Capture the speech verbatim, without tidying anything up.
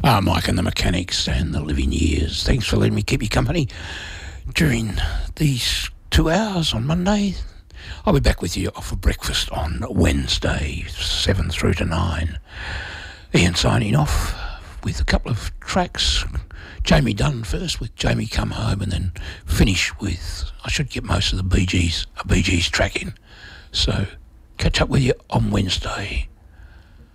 Uh, Mike and the Mechanics and the Living Years. Thanks for letting me keep you company during these two hours on Monday. I'll be back with you off of breakfast on Wednesday, seven through to nine. Ian signing off with a couple of tracks. Jamie Dunn first with Jamie Come Home, and then finish with, I should get most of the Bee Gees, a Bee Gees track in. So catch up with you on Wednesday.